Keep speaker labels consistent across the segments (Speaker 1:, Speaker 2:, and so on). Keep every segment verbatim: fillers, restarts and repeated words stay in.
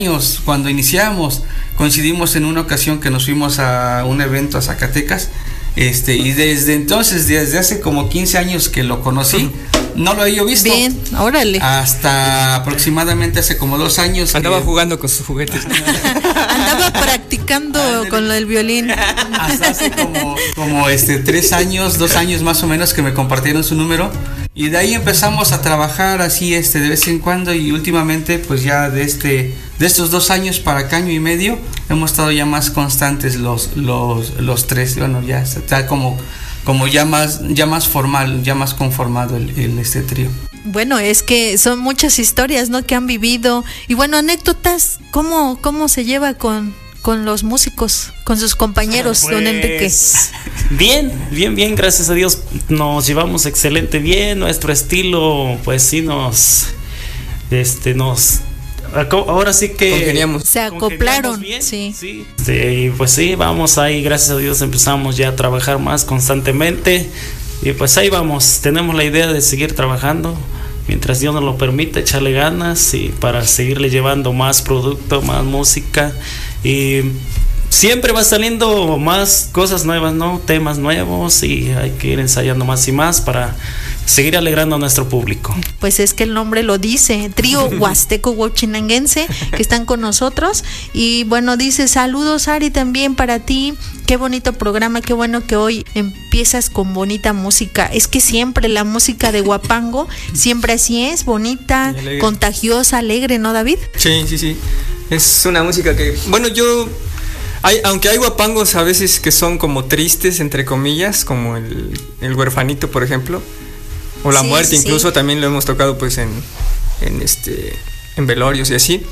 Speaker 1: años, cuando iniciamos, coincidimos en una ocasión que nos fuimos a un evento a Zacatecas, este, y desde entonces, desde hace como quince años que lo conocí, no lo había visto.
Speaker 2: Bien, órale.
Speaker 1: Hasta aproximadamente hace como dos años.
Speaker 3: Andaba
Speaker 1: que...
Speaker 3: jugando con sus juguetes.
Speaker 2: Andaba practicando ah, con el violín.
Speaker 1: Hasta hace como, como este, tres años, dos años más o menos que me compartieron su número. Y de ahí empezamos a trabajar así este, de vez en cuando, y últimamente pues ya de, este, de estos dos años para acá, año y medio, hemos estado ya más constantes los, los, los tres. Bueno, ya está como... como ya más ya más formal, ya más conformado el, el este trío.
Speaker 2: Bueno, es que son muchas historias, ¿no?, que han vivido, y bueno, anécdotas, ¿cómo, cómo se lleva con, con los músicos, con sus compañeros,
Speaker 4: pues,
Speaker 2: don Enrique?
Speaker 4: Bien, bien, bien, gracias a Dios, nos llevamos excelente bien, nuestro estilo, pues sí nos, este, nos... ahora sí que
Speaker 3: congeniamos.
Speaker 2: Se acoplaron,
Speaker 4: bien,
Speaker 2: sí.
Speaker 4: sí. Sí, y pues sí, vamos ahí, gracias a Dios empezamos ya a trabajar más constantemente, y pues ahí vamos, tenemos la idea de seguir trabajando, mientras Dios nos lo permite, echarle ganas y para seguirle llevando más producto, más música, y siempre va saliendo más cosas nuevas, ¿no? Temas nuevos, y hay que ir ensayando más y más para seguir alegrando a nuestro público.
Speaker 2: Pues es que el nombre lo dice, Trío Huasteco Huachinanguense, que están con nosotros. Y bueno, dice, saludos Ari también para ti, qué bonito programa, qué bueno que hoy empiezas con bonita música. Es que siempre la música de Huapango, siempre así es, bonita, alegre, contagiosa, alegre, ¿no, David?
Speaker 3: Sí, sí, sí, es una música que, bueno, yo... Hay, aunque hay huapangos a veces que son como tristes, entre comillas, como el, el huerfanito, por ejemplo, o la sí, muerte, sí, incluso sí. También lo hemos tocado pues en, en este en velorios y así.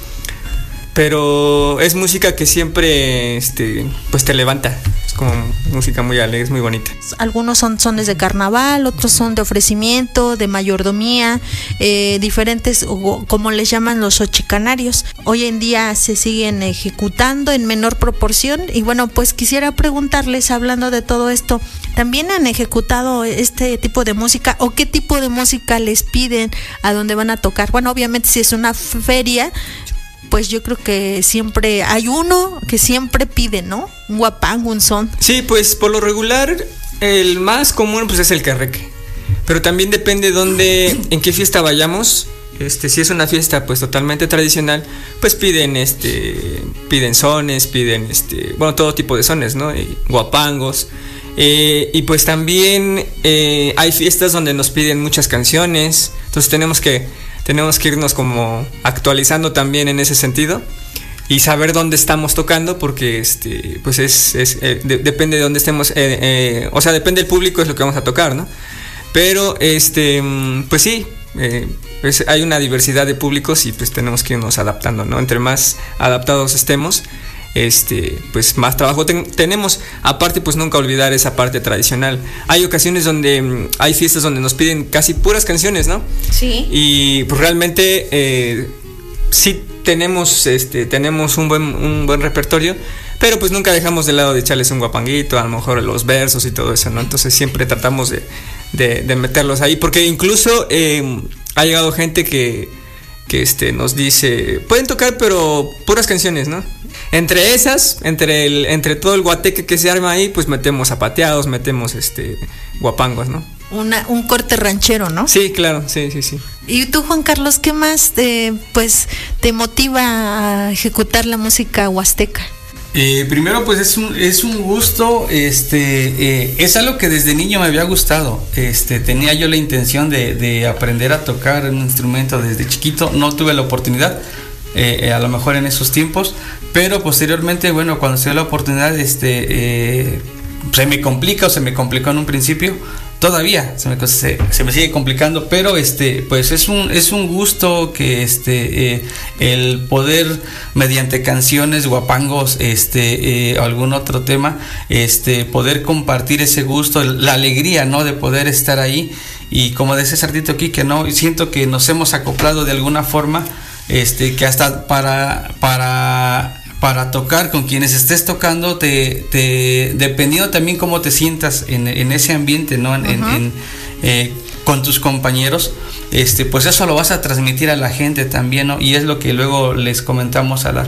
Speaker 3: Pero es música que siempre este pues te levanta. Es como música muy alegre, es muy bonita.
Speaker 2: Algunos son sones de carnaval, otros son de ofrecimiento, de mayordomía, eh, diferentes, como les llaman los ochicanarios. Hoy en día se siguen ejecutando en menor proporción. Y bueno, pues quisiera preguntarles, hablando de todo esto, ¿también han ejecutado este tipo de música? ¿O qué tipo de música les piden a dónde van a tocar? Bueno, obviamente si es una feria, pues yo creo que siempre hay uno que siempre pide, ¿no? Un huapango, un son.
Speaker 3: Sí, pues por lo regular el más común pues es el carreque. Pero también depende dónde, en qué fiesta vayamos. Este, si es una fiesta pues totalmente tradicional, pues piden este piden sones, piden este, bueno, todo tipo de sones, ¿no? Y huapangos. Eh, y pues también eh, hay fiestas donde nos piden muchas canciones. Entonces tenemos que Tenemos que irnos como actualizando también en ese sentido y saber dónde estamos tocando, porque este pues es, es eh, de, depende de dónde estemos, eh, eh, o sea, depende del público es lo que vamos a tocar, ¿no? Pero este pues sí, eh, pues hay una diversidad de públicos y pues tenemos que irnos adaptando, ¿no? Entre más adaptados estemos, este pues más trabajo ten- tenemos. Aparte pues nunca olvidar esa parte tradicional. Hay ocasiones donde hay fiestas donde nos piden casi puras canciones, ¿no?
Speaker 2: Sí.
Speaker 3: Y pues realmente eh, sí tenemos este tenemos un buen un buen repertorio, pero pues nunca dejamos de lado de echarles un guapanguito, a lo mejor los versos y todo eso, ¿no? Entonces siempre tratamos de, de, de meterlos ahí, porque incluso eh, ha llegado gente que que este nos dice, pueden tocar pero puras canciones, ¿no? Entre esas, entre el, entre todo el guateque que se arma ahí, pues metemos zapateados, metemos este guapangos, ¿no?
Speaker 2: Una, un corte ranchero, ¿no?
Speaker 3: Sí, claro, sí, sí, sí.
Speaker 2: ¿Y tú, Juan Carlos, qué más te, pues, te motiva a ejecutar la música huasteca?
Speaker 1: Eh, primero pues es un, es un gusto, este, eh, es algo que desde niño me había gustado. Este, tenía yo la intención de, de aprender a tocar un instrumento desde chiquito, no tuve la oportunidad, eh, eh, a lo mejor en esos tiempos, pero posteriormente, bueno, cuando se dio la oportunidad, este, eh, se me complica o se me complicó en un principio. Todavía se me, se, se me sigue complicando, pero este pues es un es un gusto que este eh, el poder mediante canciones, guapangos, este eh, algún otro tema, este poder compartir ese gusto, la alegría, ¿no? De poder estar ahí. Y como decía Sartito aquí, que no siento que nos hemos acoplado de alguna forma, este que hasta para para para tocar con quienes estés tocando, te, te dependiendo también cómo te sientas en, en ese ambiente, ¿no? En, uh-huh. en, en, eh, con tus compañeros, este, pues eso lo vas a transmitir a la gente también, ¿no? Y es lo que luego les comentamos a las